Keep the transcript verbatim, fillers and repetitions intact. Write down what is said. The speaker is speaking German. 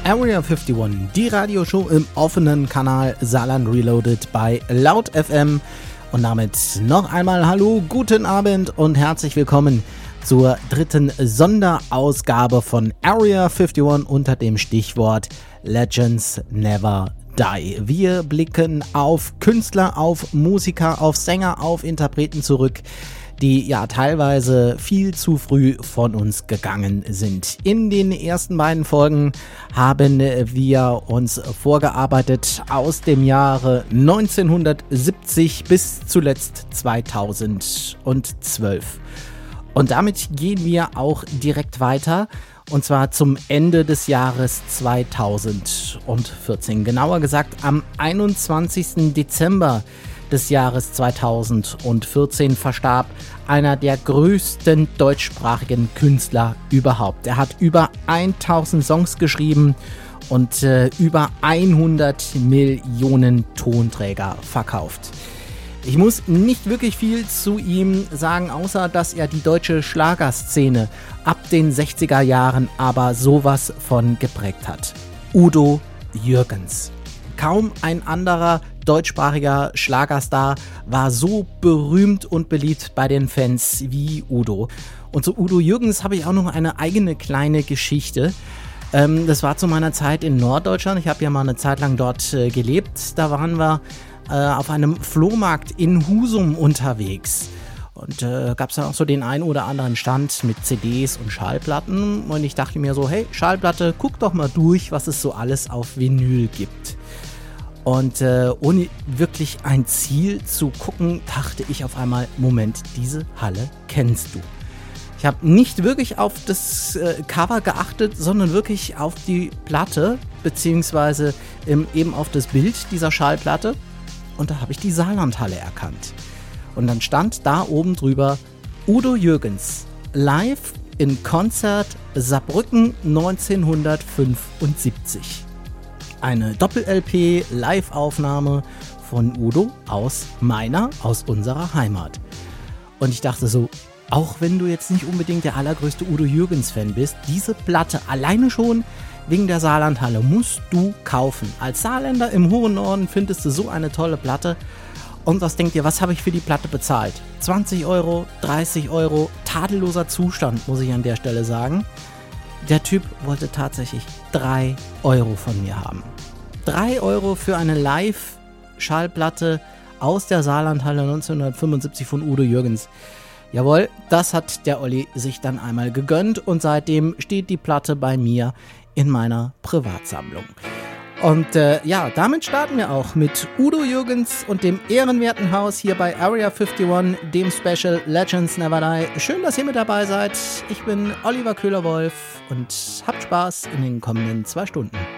Area einundfünfzig, die Radioshow im offenen Kanal Saarland Reloaded bei Laut F M. Und damit noch einmal Hallo, guten Abend und herzlich willkommen zur dritten Sonderausgabe von Area einundfünfzig unter dem Stichwort Legends Never Die. Wir blicken auf Künstler, auf Musiker, auf Sänger, auf Interpreten zurück, die ja teilweise viel zu früh von uns gegangen sind. In den ersten beiden Folgen haben wir uns vorgearbeitet aus dem Jahre neunzehnhundertsiebzig bis zuletzt zweitausendzwölf. Und damit gehen wir auch direkt weiter, und zwar zum Ende des Jahres zweitausendvierzehn. Genauer gesagt am einundzwanzigsten Dezember des Jahres zweitausendvierzehn verstarb einer der größten deutschsprachigen Künstler überhaupt. Er hat über tausend Songs geschrieben und äh, über hundert Millionen Tonträger verkauft. Ich muss nicht wirklich viel zu ihm sagen, außer dass er die deutsche Schlagerszene ab den sechziger Jahren aber sowas von geprägt hat. Udo Jürgens. Kaum ein anderer deutschsprachiger Schlagerstar war so berühmt und beliebt bei den Fans wie Udo. Und zu Udo Jürgens habe ich auch noch eine eigene kleine Geschichte. Ähm, das war zu meiner Zeit in Norddeutschland. Ich habe ja mal eine Zeit lang dort äh, gelebt. Da waren wir äh, auf einem Flohmarkt in Husum unterwegs. Und äh, gab es dann auch so den einen oder anderen Stand mit C Ds und Schallplatten. Und ich dachte mir so, hey, Schallplatte, guck doch mal durch, was es so alles auf Vinyl gibt. Und äh, ohne wirklich ein Ziel zu gucken, dachte ich auf einmal, Moment, diese Halle kennst du. Ich habe nicht wirklich auf das äh, Cover geachtet, sondern wirklich auf die Platte, beziehungsweise ähm, eben auf das Bild dieser Schallplatte. Und da habe ich die Saarlandhalle erkannt. Und dann stand da oben drüber Udo Jürgens, live in Konzert Saarbrücken neunzehnhundertfünfundsiebzig. Eine Doppel-L P Live-Aufnahme von Udo aus meiner, aus unserer Heimat. Und ich dachte so, auch wenn du jetzt nicht unbedingt der allergrößte Udo Jürgens-Fan bist, diese Platte alleine schon wegen der Saarlandhalle musst du kaufen. Als Saarländer im hohen Norden findest du so eine tolle Platte. Und was denkt ihr, was habe ich für die Platte bezahlt? zwanzig Euro, dreißig Euro, tadelloser Zustand, muss ich an der Stelle sagen. Der Typ wollte tatsächlich drei Euro von mir haben. drei Euro für eine Live-Schallplatte aus der Saarlandhalle neunzehnhundertfünfundsiebzig von Udo Jürgens. Jawohl, das hat der Olli sich dann einmal gegönnt und seitdem steht die Platte bei mir in meiner Privatsammlung. Und äh, ja, damit starten wir auch mit Udo Jürgens und dem ehrenwerten Haus hier bei Area einundfünfzig, dem Special Legends Never Die. Schön, dass ihr mit dabei seid. Ich bin Oliver Köhler-Wolf und habt Spaß in den kommenden zwei Stunden.